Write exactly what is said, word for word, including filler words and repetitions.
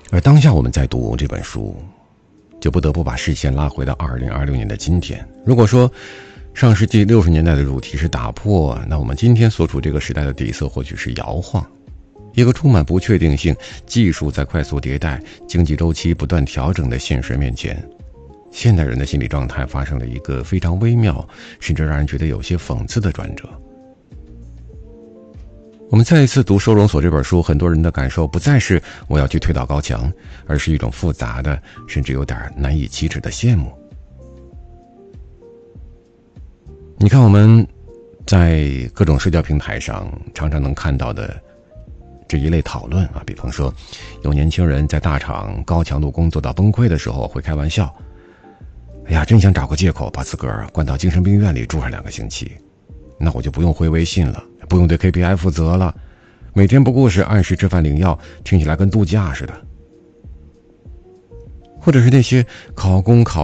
而当下我们在读这本书，就不得不把视线拉回到二零二六年的今天。如果说上世纪六十年代的主题是打破，那我们今天所处这个时代的底色或许是摇晃。一个充满不确定性、技术在快速迭代、经济周期不断调整的现实面前，现代人的心理状态发生了一个非常微妙，甚至让人觉得有些讽刺的转折。我们再一次读收容所这本书，很多人的感受不再是我要去推倒高墙，而是一种复杂的，甚至有点难以启齿的羡慕。你看我们在各种社交平台上常常能看到的这一类讨论啊，比方说有年轻人在大厂高强度工作到崩溃的时候会开玩笑，哎呀，真想找个借口把自个儿关到精神病院里住上两个星期，那我就不用回微信了，不用对 K P I 负责了，每天不过是按时吃饭领药，听起来跟度假似的。或者是那些考公考